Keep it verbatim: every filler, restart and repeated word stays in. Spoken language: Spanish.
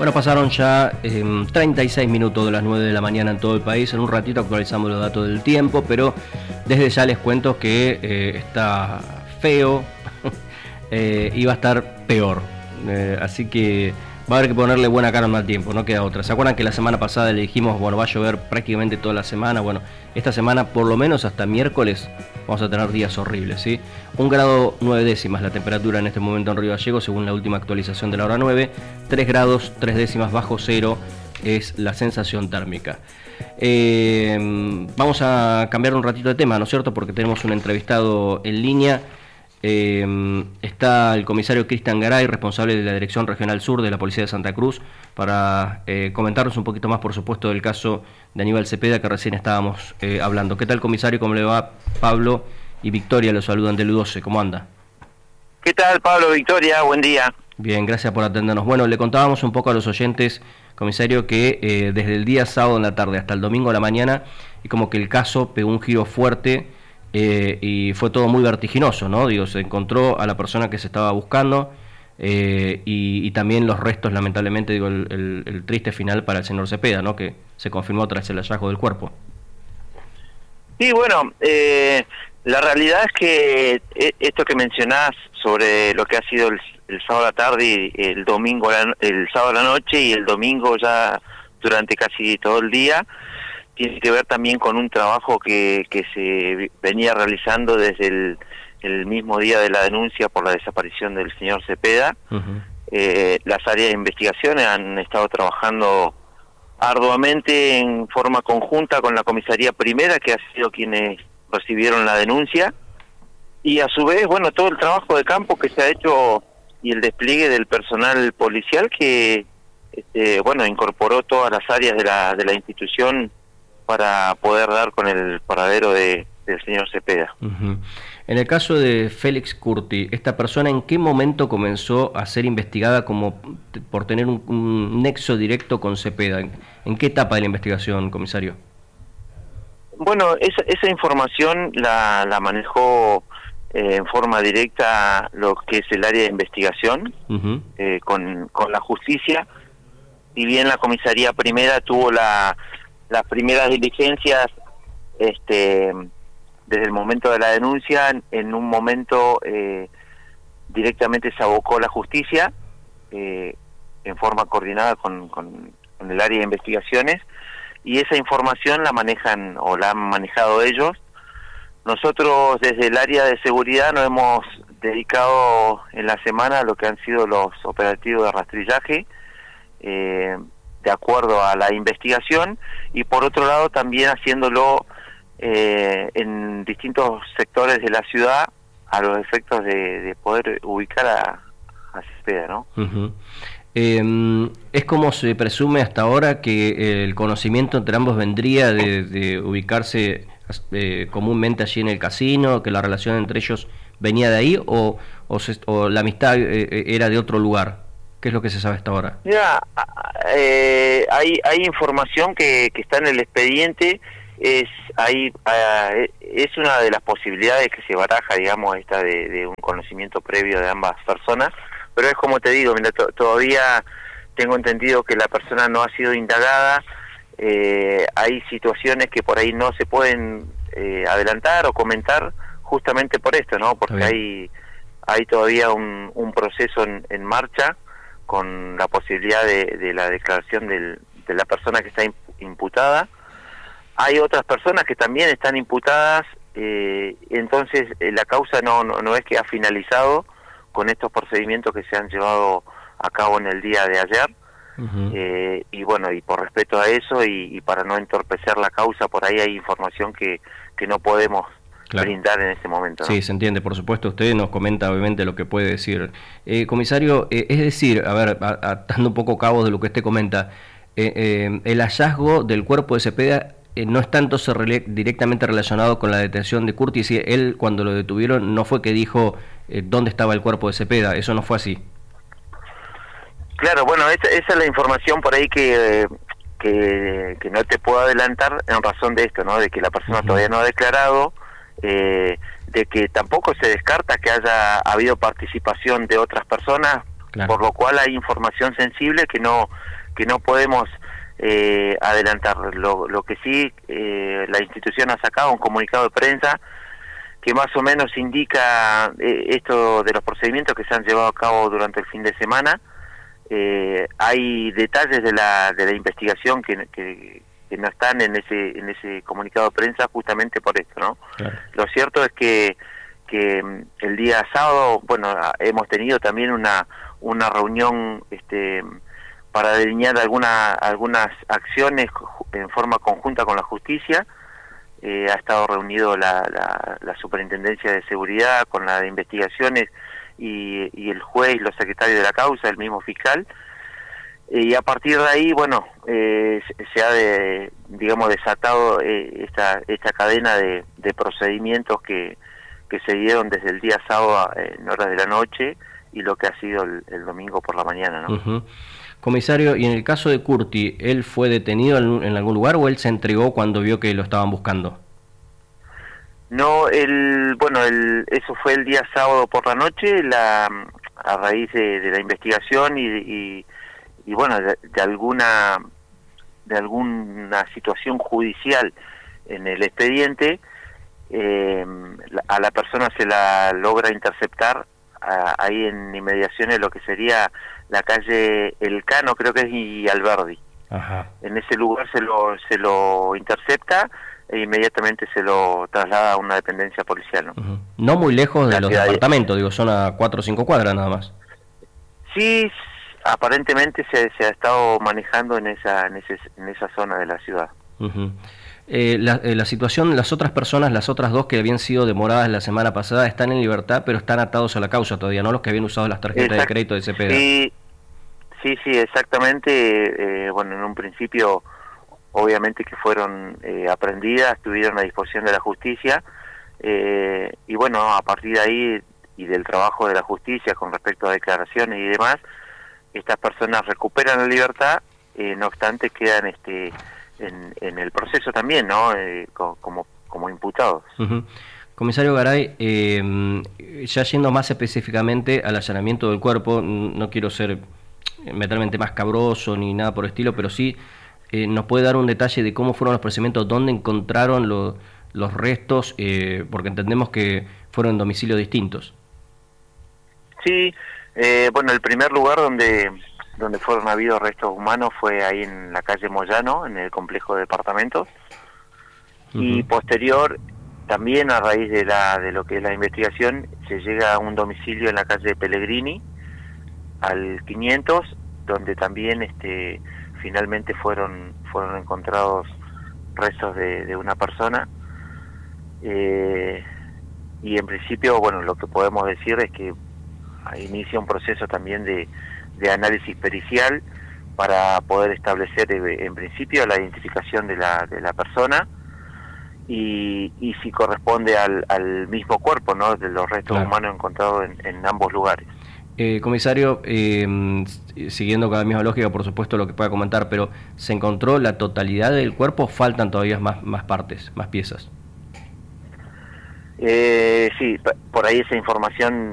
Bueno, pasaron ya eh, treinta y seis minutos de las nueve de la mañana en todo el país. En un ratito actualizamos los datos del tiempo, pero desde ya les cuento que eh, está feo eh, y va a estar peor. Eh, así que va a haber que ponerle buena cara al mal tiempo, no queda otra. ¿Se acuerdan que la semana pasada le dijimos, bueno, va a llover prácticamente toda la semana? Bueno, esta semana por lo menos hasta miércoles vamos a tener días horribles, ¿sí? Un grado nueve décimas la temperatura en este momento en Río Gallegos, según la última actualización de la hora nueve. Tres grados, tres décimas bajo cero es la sensación térmica. Eh, vamos a cambiar un ratito de tema, ¿no es cierto? Porque tenemos un entrevistado en línea. Eh, está el comisario Cristian Garay, responsable de la Dirección Regional Sur de la Policía de Santa Cruz, para eh, comentarnos un poquito más, por supuesto, del caso de Aníbal Cepeda que recién estábamos eh, hablando. ¿Qué tal, comisario? ¿Cómo le va? Pablo y Victoria los saludan del U doce. ¿Cómo anda? ¿Qué tal, Pablo, Victoria? Buen día. Bien, gracias por atendernos. Bueno, le contábamos un poco a los oyentes, comisario, que eh, desde el día sábado en la tarde hasta el domingo a la mañana, y como que el caso pegó un giro fuerte. Eh, y fue todo muy vertiginoso, ¿no? Digo, se encontró a la persona que se estaba buscando eh, y, y también los restos, lamentablemente, digo, el, el, el triste final para el señor Cepeda, ¿no? Que se confirmó tras el hallazgo del cuerpo. Sí, bueno, eh, la realidad es que esto que mencionás sobre lo que ha sido el, el sábado a la tarde y el domingo, el sábado a la noche y el domingo ya durante casi todo el día, tiene que ver también con un trabajo que, que se venía realizando desde el, el mismo día de la denuncia por la desaparición del señor Cepeda. Uh-huh. Eh, las áreas de investigación han estado trabajando arduamente en forma conjunta con la comisaría primera, que ha sido quienes recibieron la denuncia, y a su vez, bueno, todo el trabajo de campo que se ha hecho y el despliegue del personal policial que, este, bueno, incorporó todas las áreas de la, de la institución para poder dar con el paradero de, del señor Cepeda. Uh-huh. En el caso de Félix Curti, ¿esta persona en qué momento comenzó a ser investigada como t- por tener un, un nexo directo con Cepeda? ¿En, ¿En qué etapa de la investigación, comisario? Bueno, esa, esa información la, la manejó eh, en forma directa lo que es el área de investigación, uh-huh. eh, con, con la justicia. Si bien la comisaría primera tuvo la las primeras diligencias este desde el momento de la denuncia, en un momento eh, directamente se abocó la justicia eh, en forma coordinada con, con, con el área de investigaciones, y esa información la manejan o la han manejado ellos. Nosotros desde el área de seguridad nos hemos dedicado en la semana a lo que han sido los operativos de rastrillaje eh, de acuerdo a la investigación, y por otro lado también haciéndolo eh, en distintos sectores de la ciudad a los efectos de, de poder ubicar a, a Cepeda, ¿no? Uh-huh. Eh, ¿Es como se presume hasta ahora que el conocimiento entre ambos vendría de, de ubicarse eh, comúnmente allí en el casino, que la relación entre ellos venía de ahí, o, o, se, o la amistad eh, era de otro lugar? ¿Qué es lo que se sabe hasta ahora? Mira, eh, hay hay información que, que está en el expediente, es hay uh, es una de las posibilidades que se baraja, digamos, esta de, de un conocimiento previo de ambas personas, pero es como te digo, mira, to, todavía tengo entendido que la persona no ha sido indagada, eh, hay situaciones que por ahí no se pueden eh, adelantar o comentar justamente por esto, ¿no? Porque hay hay todavía un, un proceso en, en marcha, con la posibilidad de, de la declaración del, de la persona que está imputada. Hay otras personas que también están imputadas, eh, entonces eh, la causa no, no, no es que ha finalizado con estos procedimientos que se han llevado a cabo en el día de ayer. Uh-huh. eh, y bueno, y por respeto a eso y, y para no entorpecer la causa, por ahí hay información que, que no podemos Claro. brindar en este momento, ¿no? Sí, se entiende, por supuesto, usted nos comenta obviamente lo que puede decir. Eh, comisario, eh, es decir, a ver, atando un poco cabos de lo que usted comenta, eh, eh, el hallazgo del cuerpo de Cepeda eh, no es tanto se rele- directamente relacionado con la detención de Curti, si él cuando lo detuvieron no fue que dijo eh, dónde estaba el cuerpo de Cepeda, eso no fue así. Claro, bueno, esa, esa es la información por ahí que, que, que no te puedo adelantar en razón de esto, ¿no? De que la persona uh-huh. todavía no ha declarado, Eh, de que tampoco se descarta que haya habido participación de otras personas, claro. Por lo cual hay información sensible que no que no podemos eh, adelantar. Lo, lo que sí, eh, la institución ha sacado un comunicado de prensa que más o menos indica eh, esto de los procedimientos que se han llevado a cabo durante el fin de semana. Eh, hay detalles de la de la investigación que, que, que no están en ese en ese comunicado de prensa justamente por esto, ¿no? Claro. Lo cierto es que que el día sábado, bueno, hemos tenido también una una reunión este para delinear alguna, algunas acciones en forma conjunta con la justicia. Eh, ha estado reunido la, la, la Superintendencia de Seguridad con la de Investigaciones y, y el juez, los secretarios de la causa, el mismo fiscal, y a partir de ahí, bueno, eh, se ha de, digamos desatado eh, esta esta cadena de, de procedimientos que, que se dieron desde el día sábado en horas de la noche y lo que ha sido el, el domingo por la mañana, ¿no? Uh-huh. Comisario, y en el caso de Curti, ¿él fue detenido en, en algún lugar o él se entregó cuando vio que lo estaban buscando? No, el, bueno, el, eso fue el día sábado por la noche, la, a raíz de, de la investigación y, y, y bueno, de, de alguna de alguna situación judicial en el expediente, eh, a la persona se la logra interceptar a, ahí en inmediaciones de lo que sería la calle Elcano, creo que es, y Alberdi. Ajá. En ese lugar se lo se lo intercepta e inmediatamente se lo traslada a una dependencia policial, ¿no? Uh-huh. No muy lejos de los departamentos, digo, son a cuatro o cinco cuadras nada más. Sí, aparentemente se, se ha estado manejando en esa en, ese, en esa zona de la ciudad. Uh-huh. Eh, la, eh, la situación, las otras personas, las otras dos que habían sido demoradas la semana pasada, están en libertad, pero están atados a la causa todavía, ¿no? Los que habían usado las tarjetas Exact- de crédito de Cepeda. Sí, sí, sí, exactamente. Eh, bueno, en un principio, obviamente que fueron eh, aprendidas, estuvieron a disposición de la justicia, eh, y bueno, a partir de ahí y del trabajo de la justicia con respecto a declaraciones y demás, estas personas recuperan la libertad, eh, no obstante quedan este En, en el proceso también, ¿no? Eh, como, como imputados. Uh-huh. Comisario Garay, eh, ya yendo más específicamente al allanamiento del cuerpo, no quiero ser meterme en temas cabroso ni nada por el estilo, pero sí eh, nos puede dar un detalle de cómo fueron los procedimientos, dónde encontraron lo, los restos, eh, porque entendemos que fueron en domicilios distintos. Sí, eh, bueno, el primer lugar donde donde fueron habidos restos humanos fue ahí en la calle Moyano, en el complejo de departamentos, uh-huh. Y posterior, también a raíz de la de lo que es la investigación, se llega a un domicilio en la calle Pellegrini, al quinientos, donde también este finalmente fueron fueron encontrados restos de, de una persona, eh, y en principio, bueno, lo que podemos decir es que inicia un proceso también de de análisis pericial para poder establecer en principio la identificación de la de la persona y, y si corresponde al, al mismo cuerpo, ¿no? De los restos claro. humanos encontrados en, en ambos lugares. Eh, comisario, eh, siguiendo con la misma lógica, por supuesto, lo que pueda comentar, pero ¿se encontró la totalidad del cuerpo o faltan todavía más, más partes, más piezas? Eh, sí, por ahí esa información